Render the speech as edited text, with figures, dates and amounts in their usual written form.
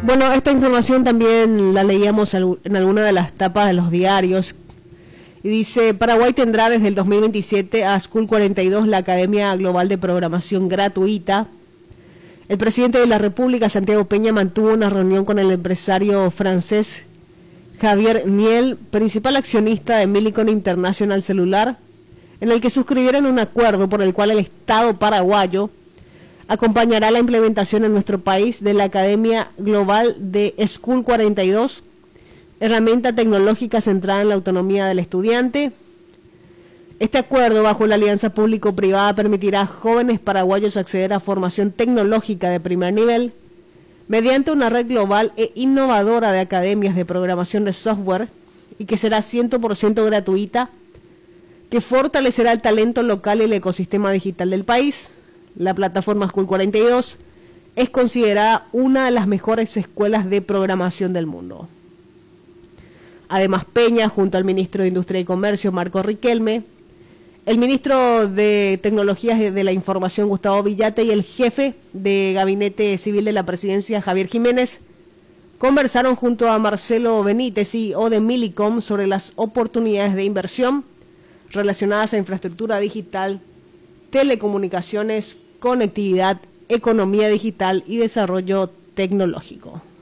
Bueno, esta información también la leíamos en alguna de las tapas de los diarios. Y dice, Paraguay tendrá desde el 2027 a School 42, la Academia Global de Programación gratuita. El presidente de la República, Santiago Peña, mantuvo una reunión con el empresario francés Javier Niel, principal accionista de Millicom International Celular, en el que suscribieron un acuerdo por el cual el Estado paraguayo acompañará la implementación en nuestro país de la Academia Global de School 42, herramienta tecnológica centrada en la autonomía del estudiante. Este acuerdo, bajo la alianza público-privada, permitirá a jóvenes paraguayos acceder a formación tecnológica de primer nivel mediante una red global e innovadora de academias de programación de software y que será 100% gratuita, que fortalecerá el talento local y el ecosistema digital del país. La plataforma School 42 es considerada una de las mejores escuelas de programación del mundo. Además, Peña, junto al ministro de Industria y Comercio, Marco Riquelme, el ministro de Tecnologías de la Información, Gustavo Villate, y el jefe de Gabinete Civil de la Presidencia, Javier Jiménez, conversaron junto a Marcelo Benítez, CEO de Millicom, sobre las oportunidades de inversión relacionadas a infraestructura digital, telecomunicaciones, conectividad, economía digital y desarrollo tecnológico.